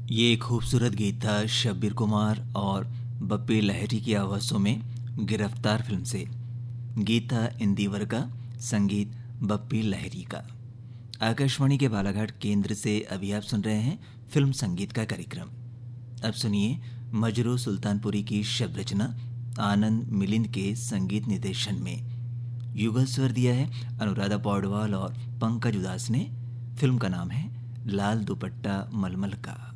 ये खूबसूरत गीत था शब्बीर कुमार और बप्पी लहरी की आवाज़ों में गिरफ्तार फिल्म से। गीत था इंदिवर का, संगीत बप्पी लहरी का। आकाशवाणी के बालाघाट केंद्र से अभी आप सुन रहे हैं फिल्म संगीत का कार्यक्रम। अब सुनिए मजरू सुल्तानपुरी की शब्द रचना आनंद मिलिंद के संगीत निर्देशन में। युगल स्वर दिया है अनुराधा पौडवाल और पंकज उदास ने। फिल्म का नाम है लाल दुपट्टा मलमल का।